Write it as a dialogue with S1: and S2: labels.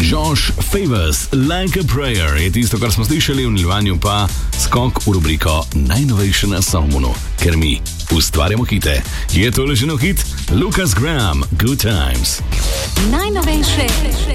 S1: Josh Favors, Like a Prayer je tisto, kar smo slišali, v nadaljevanju pa skok v rubriko najnovejše na Salmonu, ker mi ustvarjamo hite. Je to le že nov hit? Lucas Graham, Good Times.
S2: Najnovejše